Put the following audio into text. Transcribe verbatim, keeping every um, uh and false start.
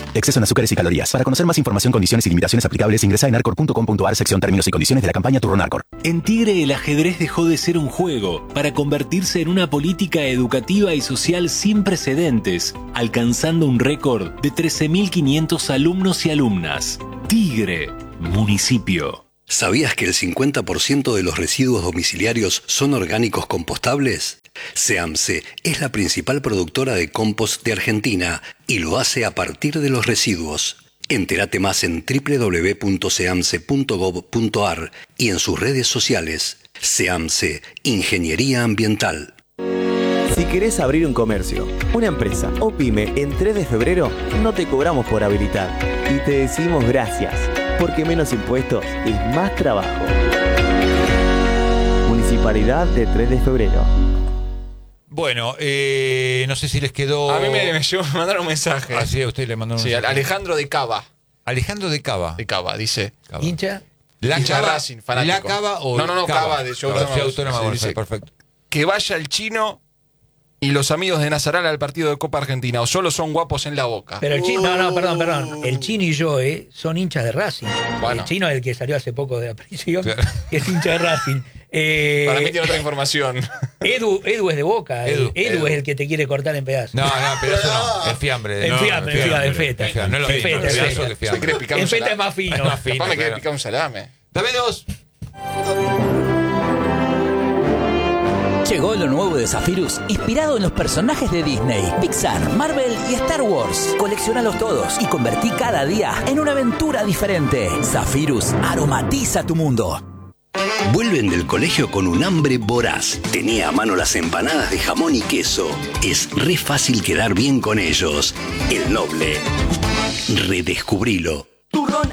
Exceso en azúcares y calorías. Para conocer más información, condiciones y limitaciones aplicables, ingresa en arcor punto com punto ar, sección términos y condiciones de la campaña Turrón Arcor. En Tigre, el ajedrez dejó de ser un juego para convertirse en una política educativa y social sin precedentes, alcanzando un récord de trece mil quinientos alumnos y alumnas. Tigre, municipio. ¿Sabías que el cincuenta por ciento de los residuos domiciliarios son orgánicos compostables? SEAMSE es la principal productora de compost de Argentina y lo hace a partir de los residuos. Entérate más en doble u doble u doble u punto seamse punto gob punto ar y en sus redes sociales. SEAMSE, Ingeniería Ambiental. Si querés abrir un comercio, una empresa o pyme en tres de febrero, no te cobramos por habilitar y te decimos gracias, porque menos impuestos es más trabajo. Municipalidad de tres de febrero. Bueno, eh, no sé si les quedó... A mí me, me llegó, me mandaron un mensaje. Ah, sí, a usted le mandaron un sí, mensaje. Alejandro de Cava. Alejandro de Cava. De Cava, dice. Cava. ¿Hincha? La Hincha Cava, Racing, fanático. ¿La Cava o No, no, no, Cava, Cava de Ciudad Cava, Autónoma. Ciudad Autónoma de Buenos Sí, Aires, dice, perfecto. Que vaya el chino y los amigos de Nazaral al partido de Copa Argentina, o solo son guapos en la boca. Pero el chino, no, no, perdón, perdón. El chino y yo eh, son hinchas de Racing. Bueno. El chino es el que salió hace poco de la prisión, Claro. que es hincha de Racing. Eh, Para mí tiene otra información. Edu, Edu es de Boca. Edu, Edu, Edu. es el que te quiere cortar en pedazos. No, no, pero eso no. Es fiambre. En no, fiambre, en fiambre, en feta. en fiambre. No es lo En mismo. feta, En en pedazo feta. que ¿Se fiambre. quiere picar un En feta salame? es más fino. Es más fino. Capaz me quiere claro. picar un salame. Dame dos. Llegó lo nuevo de Zephyrus, inspirado en los personajes de Disney, Pixar, Marvel y Star Wars. Colecciónalos todos y convertí cada día en una aventura diferente. Zephyrus aromatiza tu mundo. Vuelven del colegio con un hambre voraz. Tenía a mano las empanadas de jamón y queso. Es re fácil quedar bien con ellos. El Noble. Redescubrilo.